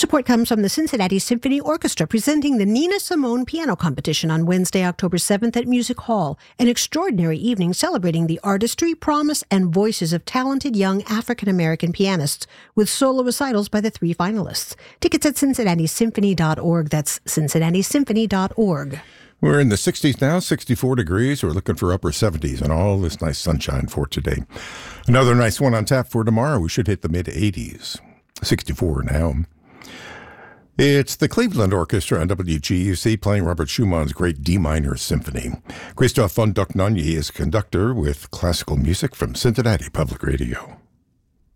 Support comes from the Cincinnati Symphony Orchestra presenting the Nina Simone Piano Competition on Wednesday, October 7th at Music Hall, an extraordinary evening celebrating the artistry, promise, and voices of talented young African-American pianists with solo recitals by the 3 finalists. Tickets at cincinnatysymphony.org. That's cincinnatysymphony.org. We're in the 60s now, 64 degrees. We're looking for upper 70s and all this nice sunshine for today. Another nice one on tap for tomorrow. We should hit the mid-80s. 64 now. It's the Cleveland Orchestra on WGUC playing Robert Schumann's great D minor symphony. Christophe von Docknonyi is conductor with classical music from Cincinnati Public Radio.